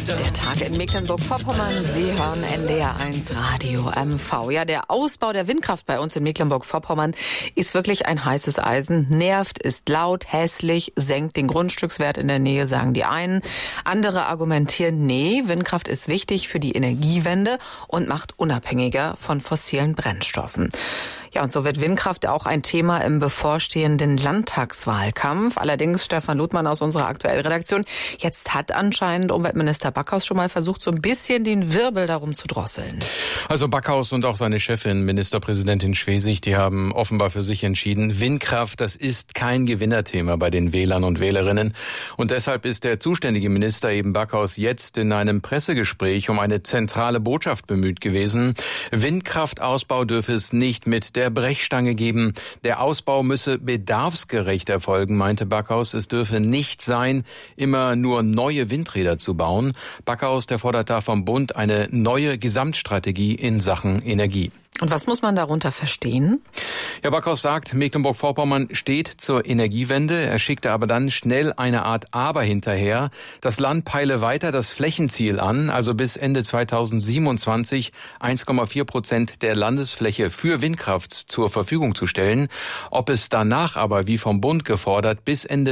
Der Tag in Mecklenburg-Vorpommern. Sie hören NDR1 Radio MV. Ja, der Ausbau der Windkraft bei uns in Mecklenburg-Vorpommern ist wirklich ein heißes Eisen. Nervt, ist laut, hässlich, senkt den Grundstückswert in der Nähe, sagen die einen. Andere argumentieren, nee, Windkraft ist wichtig für die Energiewende und macht unabhängiger von fossilen Brennstoffen. Ja, und so wird Windkraft auch ein Thema im bevorstehenden Landtagswahlkampf. Allerdings, Stefan Ludmann aus unserer Aktuellredaktion, jetzt hat anscheinend Umweltminister Backhaus schon mal versucht, so ein bisschen den Wirbel darum zu drosseln. Also Backhaus und auch seine Chefin, Ministerpräsidentin Schwesig, die haben offenbar für sich entschieden, Windkraft, das ist kein Gewinnerthema bei den Wählern und Wählerinnen. Und deshalb ist der zuständige Minister eben Backhaus jetzt in einem Pressegespräch um eine zentrale Botschaft bemüht gewesen. Windkraftausbau dürfe es nicht mit der Brechstange geben. Der Ausbau müsse bedarfsgerecht erfolgen, meinte Backhaus. Es dürfe nicht sein, immer nur neue Windräder zu bauen. Backhaus, der fordert da vom Bund eine neue Gesamtstrategie in Sachen Energie. Und was muss man darunter verstehen? Ja, Backhaus sagt, Mecklenburg-Vorpommern steht zur Energiewende. Er schickte aber dann schnell eine Art Aber hinterher. Das Land peile weiter das Flächenziel an, also bis Ende 2027 1,4% der Landesfläche für Windkraft zur Verfügung zu stellen. Ob es danach aber, wie vom Bund gefordert, bis Ende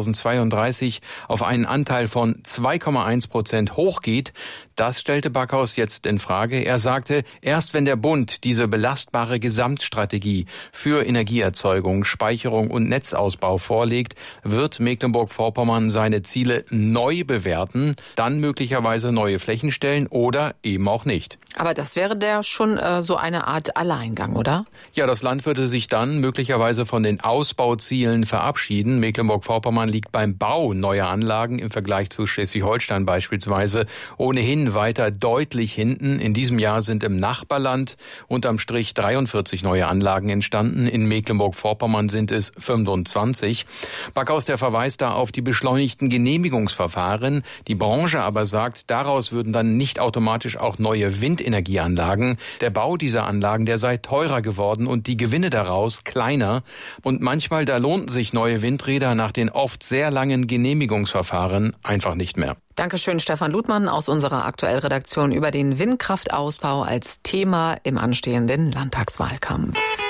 2032 auf einen Anteil von 2,1% hochgeht, das stellte Backhaus jetzt in Frage. Er sagte, erst wenn der Bund diese belastbare Gesamtstrategie für Energieerzeugung, Speicherung und Netzausbau vorlegt, wird Mecklenburg-Vorpommern seine Ziele neu bewerten, dann möglicherweise neue Flächen stellen oder eben auch nicht. Aber das wäre schon so eine Art Alleingang, oder? Ja, das Land würde sich dann möglicherweise von den Ausbauzielen verabschieden. Mecklenburg-Vorpommern liegt beim Bau neuer Anlagen im Vergleich zu Schleswig-Holstein beispielsweise ohnehin weiter deutlich hinten. In diesem Jahr sind im Nachbarland unterm Strich 43 neue Anlagen entstanden. In Mecklenburg-Vorpommern sind es 25. Backhaus, der verweist da auf die beschleunigten Genehmigungsverfahren. Die Branche aber sagt, daraus würden dann nicht automatisch auch neue Windenergieanlagen. Der Bau dieser Anlagen, der sei teurer geworden und die Gewinne daraus kleiner. Und manchmal, da lohnten sich neue Windräder nach den oft sehr langen Genehmigungsverfahren einfach nicht mehr. Dankeschön, Stefan Ludmann aus unserer Aktuellredaktion über den Windkraftausbau als Thema im anstehenden Landtagswahlkampf.